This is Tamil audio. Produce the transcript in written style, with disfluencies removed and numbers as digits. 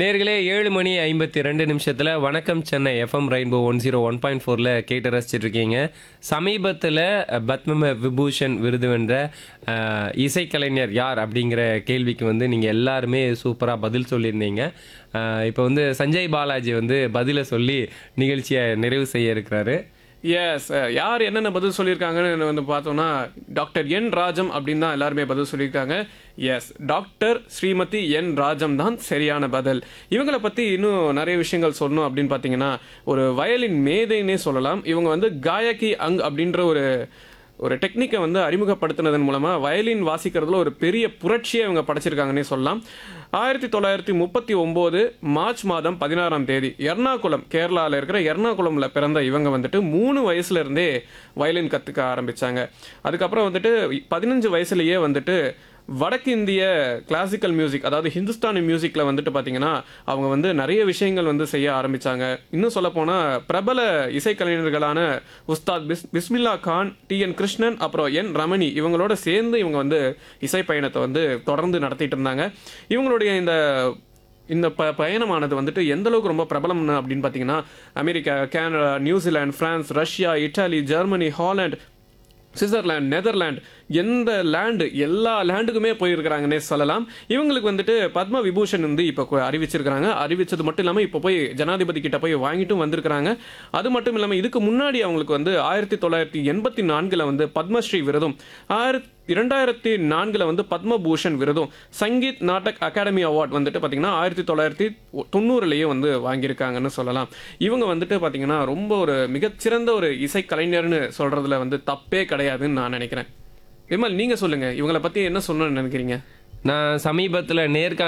நேர்களே 7:52 வணக்கம் சென்னை எஃப்எம் ரெயின்போ 101.4ல கேட்டு ரசிச்சிட்டு இருக்கீங்க. சமீபத்தில் பத்ம விபூஷன் விருது வென்ற இசைக்கலைஞர் யார் அப்படிங்கிற கேள்விக்கு வந்து நீங்கள் எல்லாருமே சூப்பராக பதில் சொல்லியிருந்தீங்க. இப்போ வந்து சஞ்சய் பாலாஜி வந்து பதிலை சொல்லி நிகழ்ச்சியை நிறைவு செய்ய இருக்கிறாரு. எஸ். யார் என்னென்ன பதில் சொல்லியிருக்காங்கன்னு வந்து பார்த்தோம்னா டாக்டர் என் ராஜம் அப்படின்னு தான் எல்லாருமே பதில் சொல்லியிருக்காங்க. எஸ், டாக்டர் ஸ்ரீமதி என் ராஜம் தான் சரியான பதில். இவங்களை பற்றி இன்னும் நிறைய விஷயங்கள் சொல்லணும் அப்படின்னு பார்த்தீங்கன்னா ஒரு வயலின் மேதைன்னே சொல்லலாம். இவங்க வந்து காயகி அங் அப்படின்ற ஒரு டெக்னிக்கை வந்து அறிமுகப்படுத்தினதன் மூலமாக வயலின் வாசிக்கிறதுல ஒரு பெரிய புரட்சியை இவங்க படைச்சிருக்காங்கன்னே சொல்லலாம். 1939 மார்ச் மாதம் 16ஆம் தேதி எர்ணாகுளம், கேரளாவில் இருக்கிற எர்ணாகுளமில் பிறந்த இவங்க வந்துட்டு 3 வயசுலேருந்தே வயலின் கற்றுக்க ஆரம்பித்தாங்க. அதுக்கப்புறம் வந்துட்டு 15 வயசுலேயே வந்துட்டு வடக்கிந்திய கிளாசிக்கல் மியூசிக், அதாவது ஹிந்துஸ்தானி மியூசிக்கில் வந்துட்டு பார்த்தீங்கன்னா அவங்க வந்து நிறைய விஷயங்கள் வந்து செய்ய ஆரம்பித்தாங்க. இன்னும் சொல்லப்போனால் பிரபல இசைக்கலைஞர்களான உஸ்தாத் பிஸ்மில்லா கான், டி.என். கிருஷ்ணன், அப்புறம் என் ரமணி இவங்களோட சேர்ந்து இவங்க வந்து இசை பயணத்தை வந்து தொடர்ந்து நடத்திட்டு இருந்தாங்க. இவங்களுடைய இந்த பயணமானது வந்துட்டு எந்த அளவுக்கு ரொம்ப பிரபலம் அப்படின்னு பார்த்தீங்கன்னா America, Canada, New Zealand, France, Russia, Italy, Germany, Haaland, Switzerland, Netherlands, எந்த லேண்டு எல்லா லேண்டுக்குமே போயிருக்கிறாங்கன்னே சொல்லலாம். இவங்களுக்கு வந்துட்டு பத்ம விபூஷன் வந்து இப்போ அறிவிச்சிருக்கிறாங்க. அறிவிச்சது மட்டும் இல்லாமல் இப்போ போய் ஜனாதிபதி கிட்ட போய் வாங்கிட்டும் வந்திருக்கிறாங்க. அது மட்டும் இல்லாமல் இதுக்கு முன்னாடி அவங்களுக்கு வந்து 1984 வந்து பத்மஸ்ரீ விருதும், 2004 வந்து பத்மபூஷன் விருதும், சங்கீத் நாடக் அகாடமி அவார்ட் வந்துட்டு பார்த்தீங்கன்னா 1990 வந்து வாங்கியிருக்காங்கன்னு சொல்லலாம். இவங்க வந்துட்டு பார்த்தீங்கன்னா ரொம்ப ஒரு மிகச்சிறந்த ஒரு இசைக்கலைஞர்னு சொல்றதுல வந்து தப்பே கிடையாதுன்னு நான் நினைக்கிறேன். விமல், நீங்க சொல்லுங்க, இவங்களை பத்தி என்ன சொல்லணும்னு நினைக்கிறீங்க? நான் சமீபத்தில் நேர்காணல்